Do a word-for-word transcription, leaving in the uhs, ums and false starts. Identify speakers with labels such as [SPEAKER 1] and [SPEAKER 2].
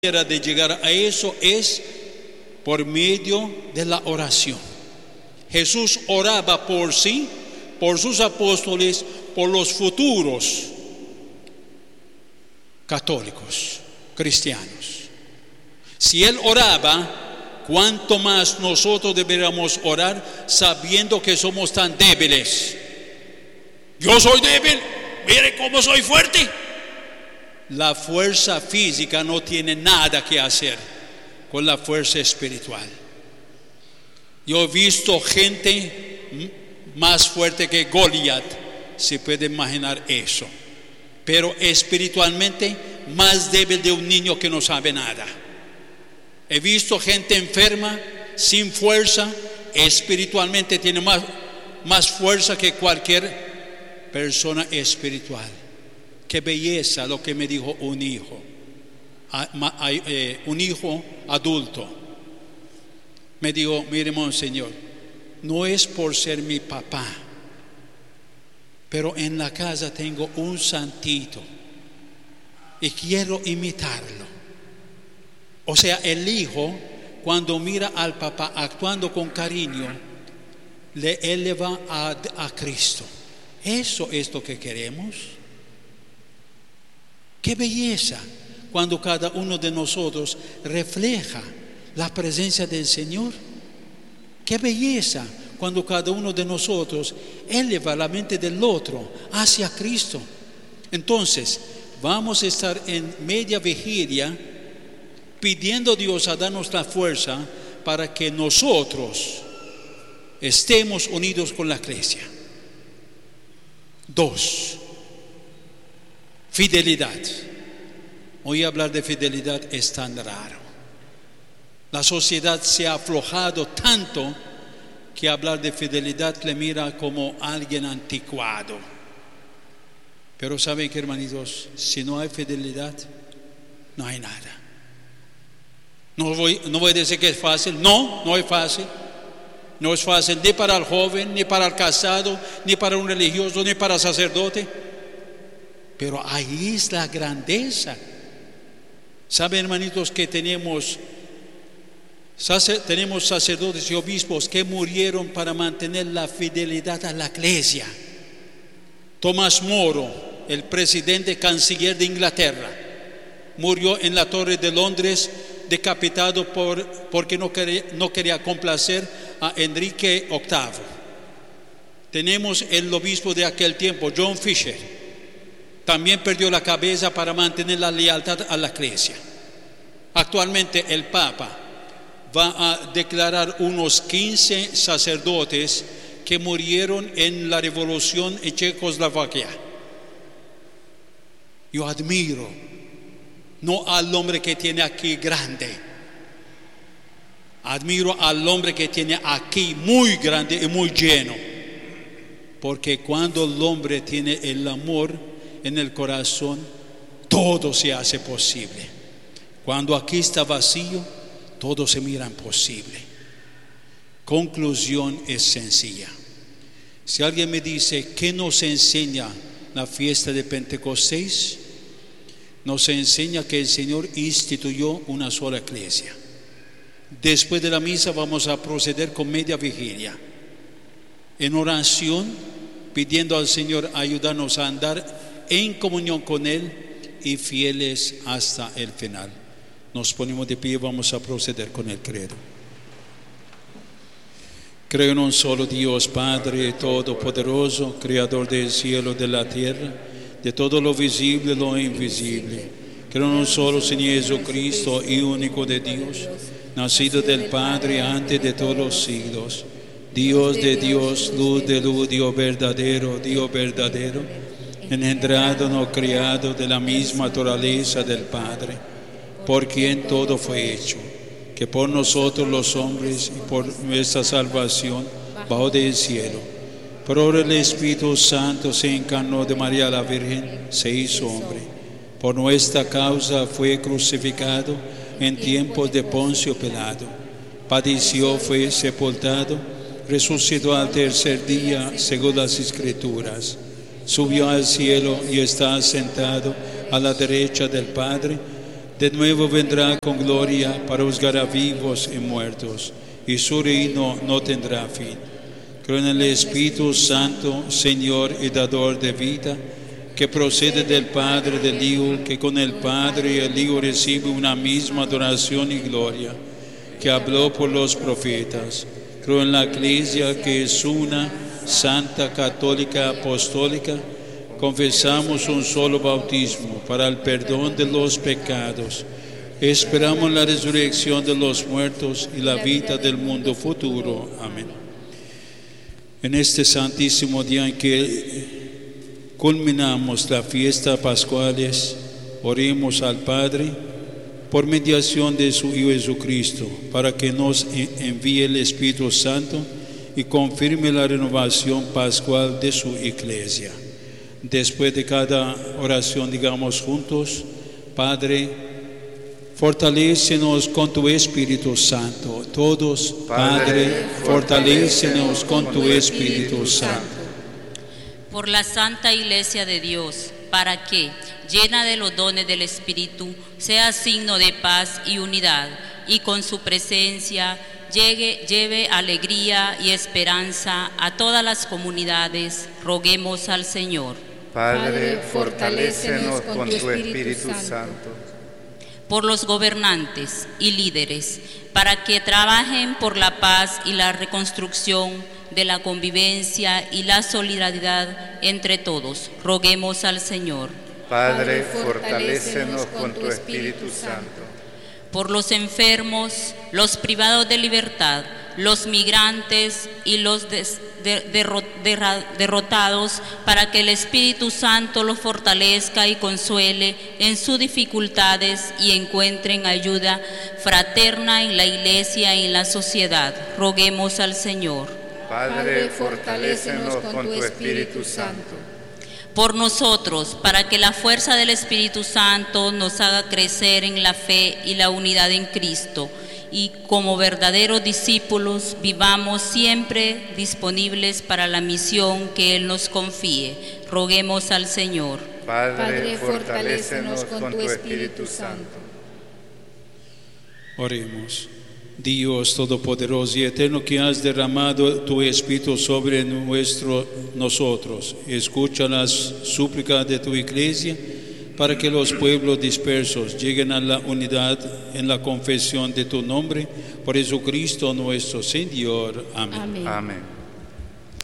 [SPEAKER 1] manera de llegar a eso es por medio de la oración. Jesús oraba por sí, por sus apóstoles, por los futuros católicos, cristianos. Si Él oraba, ¿cuánto más nosotros deberíamos orar sabiendo que somos tan débiles? Yo soy débil, mire cómo soy fuerte. La fuerza física no tiene nada que hacer con la fuerza espiritual. Yo he visto gente más fuerte que Goliat, se puede imaginar eso, pero espiritualmente más débil de un niño que no sabe nada. He visto gente enferma, sin fuerza, espiritualmente tiene más, más fuerza que cualquier persona espiritual. Qué belleza lo que me dijo un hijo, un hijo adulto. Me dijo, mire, monseñor, no es por ser mi papá, pero en la casa tengo un santito y quiero imitarlo. O sea, el hijo, cuando mira al papá actuando con cariño, le eleva a, a Cristo. Eso es lo que queremos. Qué belleza cuando cada uno de nosotros refleja la presencia del Señor. Qué belleza cuando cada uno de nosotros eleva la mente del otro hacia Cristo. Entonces, vamos a estar en media vigilia pidiendo a Dios a darnos la fuerza para que nosotros estemos unidos con la iglesia. Dos, fidelidad. Hoy hablar de fidelidad es tan raro. La sociedad se ha aflojado tanto que hablar de fidelidad le mira como alguien anticuado. Pero saben que, hermanitos, si no hay fidelidad, no hay nada. No voy, no voy a decir que es fácil. No, no es fácil. No es fácil ni para el joven, ni para el casado, ni para un religioso, ni para el sacerdote. Pero ahí es la grandeza. Saben, hermanitos, que tenemos, sacer, tenemos sacerdotes y obispos que murieron para mantener la fidelidad a la iglesia. Tomás Moro, el presidente canciller de Inglaterra, murió en la Torre de Londres decapitado por, porque no quería, no quería complacer a Enrique octavo. Tenemos el obispo de aquel tiempo, John Fisher, también perdió la cabeza para mantener la lealtad a la iglesia. Actualmente el Papa va a declarar unos quince sacerdotes que murieron en la revolución en Checoslovaquia. Yo admiro, no al hombre que tiene aquí grande, admiro al hombre que tiene aquí muy grande y muy lleno, porque cuando el hombre tiene el amor en el corazón, todo se hace posible. Cuando aquí está vacío, todo se mira imposible. Conclusión es sencilla. Si alguien me dice, ¿qué nos enseña la fiesta de Pentecostés? Nos enseña que el Señor instituyó una sola iglesia. Después de la misa vamos a proceder con media vigilia, en oración, pidiendo al Señor ayudarnos a andar en comunión con Él y fieles hasta el final. Nos ponemos de pie y vamos a proceder con el credo. Creo en un solo Dios, Padre Todopoderoso, Creador del cielo y de la tierra, de todo lo visible y lo invisible. Creo en un solo Señor Jesucristo, Hijo único de Dios, nacido del Padre antes de todos los siglos, Dios de Dios, luz de luz, Dios verdadero, Dios verdadero, engendrado, no criado, de la misma naturaleza del Padre, por quien todo fue hecho, que por nosotros los hombres y por nuestra salvación bajó del cielo. Por obra del Espíritu Santo se encarnó de María la Virgen, se hizo hombre. Por nuestra causa fue crucificado en tiempos de Poncio Pilato. Padeció, fue sepultado, resucitó al tercer día según las Escrituras. Subió al cielo y está sentado a la derecha del Padre. De nuevo vendrá con gloria para juzgar a vivos y muertos, y su reino no tendrá fin. Creo en el Espíritu Santo, Señor y dador de vida, que procede del Padre y del Hijo, que con el Padre y el Hijo recibe una misma adoración y gloria, que habló por los profetas. Creo en la Iglesia, que es una, santa, católica, apostólica. Confesamos un solo bautismo para el perdón de los pecados. Esperamos la resurrección de los muertos y la vida del mundo futuro. Amén. En este santísimo día en que culminamos la fiesta pascuales, oremos al Padre por mediación de su Hijo Jesucristo, para que nos envíe el Espíritu Santo y confirme la renovación pascual de su Iglesia. Después de cada oración, digamos juntos: Padre, fortalécenos con tu Espíritu Santo. Todos: Padre, fortalécenos con tu Espíritu Santo.
[SPEAKER 2] Por la Santa Iglesia de Dios, para que, llena de los dones del Espíritu, sea signo de paz y unidad, y con su presencia llegue, lleve alegría y esperanza a todas las comunidades, roguemos al Señor.
[SPEAKER 3] Padre, fortalécenos con tu Espíritu Santo.
[SPEAKER 2] Por los gobernantes y líderes, para que trabajen por la paz y la reconstrucción de la convivencia y la solidaridad entre todos, roguemos al Señor.
[SPEAKER 3] Padre, fortalécenos con tu Espíritu Santo.
[SPEAKER 2] Por los enfermos, los privados de libertad, los migrantes y los des, de, derro, derra, derrotados, para que el Espíritu Santo los fortalezca y consuele en sus dificultades y encuentren ayuda fraterna en la Iglesia y en la sociedad, roguemos al Señor.
[SPEAKER 3] Padre, fortalécenos con tu Espíritu Santo.
[SPEAKER 2] Por nosotros, para que la fuerza del Espíritu Santo nos haga crecer en la fe y la unidad en Cristo, y como verdaderos discípulos vivamos siempre disponibles para la misión que Él nos confíe. Roguemos al Señor.
[SPEAKER 3] Padre, fortalécenos con tu Espíritu Santo.
[SPEAKER 1] Oremos. Dios Todopoderoso y Eterno, que has derramado tu Espíritu sobre nuestro, nosotros, escucha las súplicas de tu Iglesia para que los pueblos dispersos lleguen a la unidad en la confesión de tu nombre, por Jesucristo nuestro Señor. Amén.
[SPEAKER 3] Amén.